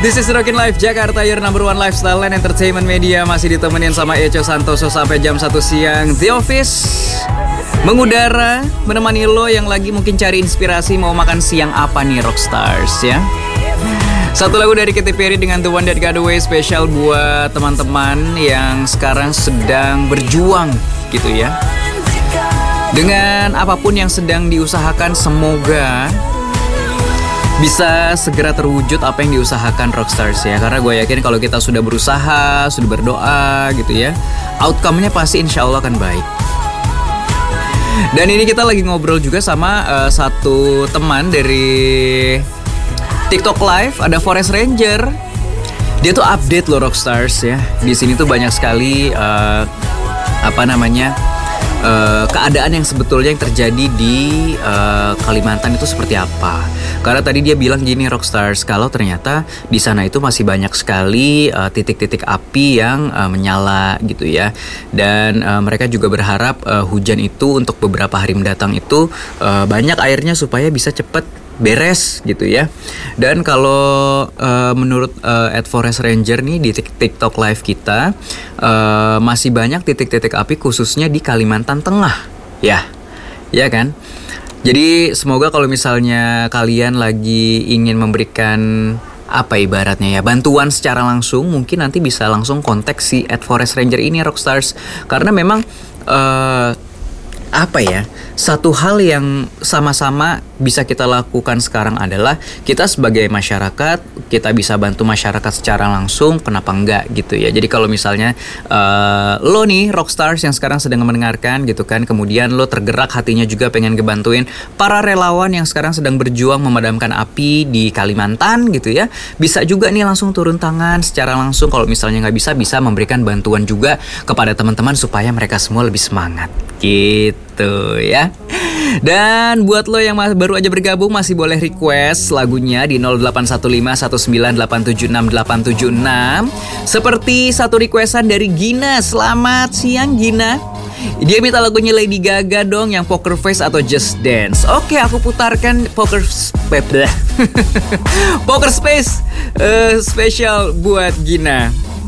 This is Rockin Life Jakarta, your number one lifestyle and entertainment media. Masih ditemenin sama Echo Santoso sampai jam 1 siang. The Office mengudara, menemani lo yang lagi mungkin cari inspirasi mau makan siang apa nih Rockstars ya. Satu lagu dari Katy Perry dengan The One That Got Away, spesial buat teman-teman yang sekarang sedang berjuang gitu ya. Dengan apapun yang sedang diusahakan, semoga bisa segera terwujud apa yang diusahakan Rockstars ya. Karena gue yakin kalau kita sudah berusaha, sudah berdoa gitu ya, outcome-nya pasti insya Allah akan baik. Dan ini kita lagi ngobrol juga sama satu teman dari TikTok Live, ada Forest Ranger. Dia tuh update loh Rockstars ya. Di sini tuh banyak sekali keadaan yang sebetulnya yang terjadi di Kalimantan itu seperti apa. Karena tadi dia bilang gini Rockstars, kalau ternyata di sana itu masih banyak sekali titik-titik api yang menyala gitu ya. Dan mereka juga berharap hujan itu untuk beberapa hari mendatang itu banyak airnya supaya bisa cepat beres gitu ya. Dan kalau menurut @Forest Ranger nih di TikTok Live kita, masih banyak titik-titik api khususnya di Kalimantan Tengah ya kan. Jadi semoga kalau misalnya kalian lagi ingin memberikan apa ibaratnya ya, bantuan secara langsung, mungkin nanti bisa langsung kontak si @Forest Ranger ini Rockstars. Karena memang satu hal yang sama-sama bisa kita lakukan sekarang adalah kita sebagai masyarakat, kita bisa bantu masyarakat secara langsung, kenapa enggak gitu ya. Jadi kalau misalnya lo nih Rockstars yang sekarang sedang mendengarkan gitu kan, kemudian lo tergerak hatinya juga pengen ngebantuin para relawan yang sekarang sedang berjuang memadamkan api di Kalimantan gitu ya, bisa juga nih langsung turun tangan secara langsung. Kalau misalnya nggak bisa memberikan bantuan juga kepada teman-teman supaya mereka semua lebih semangat gitu ya. Dan buat lo yang baru aja bergabung, masih boleh request lagunya di 081519876876. Seperti satu requestan dari Gina. Selamat siang Gina. Dia minta lagunya Lady Gaga dong, yang Poker Face atau Just Dance. Oke, aku putarkan Poker Space spesial buat Gina.